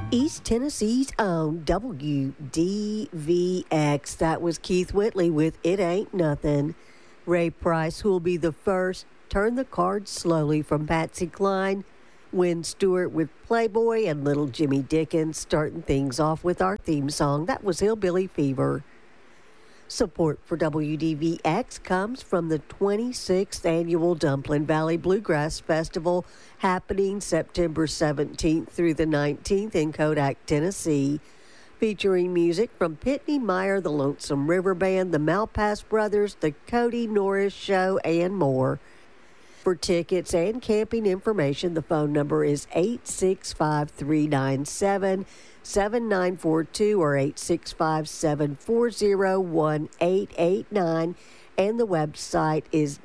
East Tennessee's own WDVX. That was Keith Whitley with It Ain't Nothing. Ray Price, who'll be the first, Turn the Cards Slowly from Patsy Cline. Wynn Stewart with Playboy, and Little Jimmy Dickens starting things off with our theme song. That was Hillbilly Fever. Support for WDVX comes from the 26th Annual Dumpling Valley Bluegrass Festival, happening September 17th through the 19th in Kodak, Tennessee, featuring music from Pitney Meyer, the Lonesome River Band, the Malpass Brothers, the Cody Norris Show, and more. For tickets and camping information, the phone number is 865-397-7942 or 865-740-1889, and the website is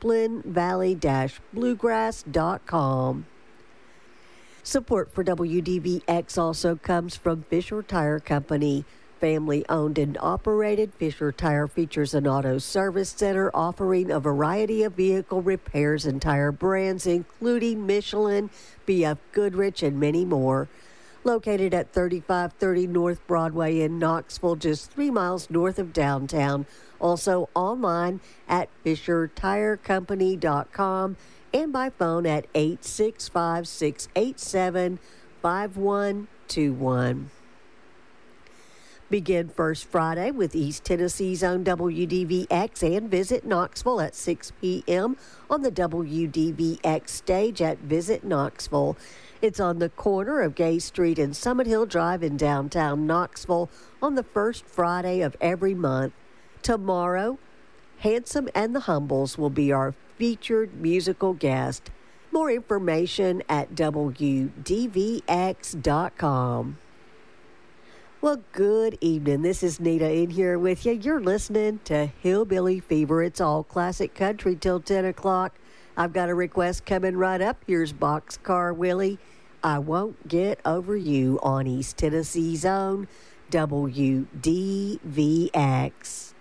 dumplingvalley-bluegrass.com. Support for WDVX also comes from Fisher Tire Company. Family owned and operated, Fisher Tire features an auto service center offering a variety of vehicle repairs and tire brands, including Michelin, BF Goodrich, and many more. Located at 3530 North Broadway in Knoxville, just 3 miles north of downtown. Also online at FisherTireCompany.com and by phone at 865-687-5121. Begin First Friday with East Tennessee's own WDVX and Visit Knoxville at 6 p.m. on the WDVX stage at Visit Knoxville. It's on the corner of Gay Street and Summit Hill Drive in downtown Knoxville on the first Friday of every month. Tomorrow, Handsome and the Humbles will be our featured musical guest. More information at WDVX.com. Well, good evening. This is Nita in here with you. You're listening to Hillbilly Fever. It's all classic country till 10 o'clock. I've got a request coming right up. Here's Boxcar Willie. I Won't Get Over You on East Tennessee's own WDVX.